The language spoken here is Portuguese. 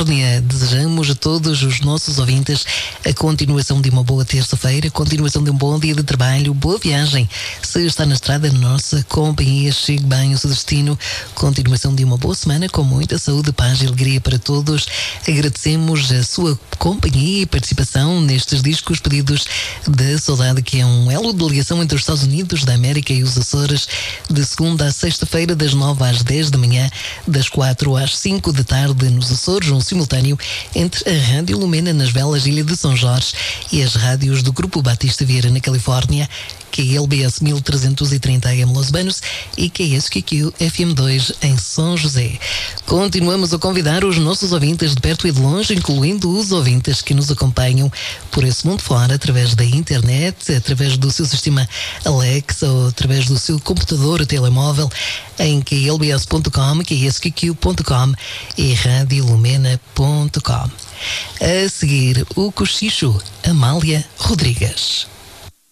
Califórnia. Desejamos a todos os nossos ouvintes a continuação de uma boa terça-feira, continuação de um bom dia de trabalho, boa viagem. Se está na estrada, nossa companhia, chegue bem ao seu destino. Continuação de uma boa semana com muita saúde, paz e alegria para todos. Agradecemos a sua companhia e participação nestes discos pedidos da Saudade, que é um elo de ligação entre os Estados Unidos da América e os Açores, de segunda a sexta-feira, das 9 às 10 da manhã, das 4 às 5 da tarde nos Açores, um simultâneo entre a Rádio Lumena nas Velas, Ilha de São Jorge, e as rádios do Grupo Batista Vieira na Califórnia, que é LBS 1330 AM Los Banos e que é SQQ FM2 em São José. Continuamos a convidar os nossos ouvintes de perto e de longe, incluindo os ouvintes que nos acompanham por esse mundo fora, através da internet, através do seu sistema Alexa ou através do seu computador ou telemóvel, em klbs.com, ksqq.com e radiolumena.com. A seguir, o cochicho, Amália Rodrigues.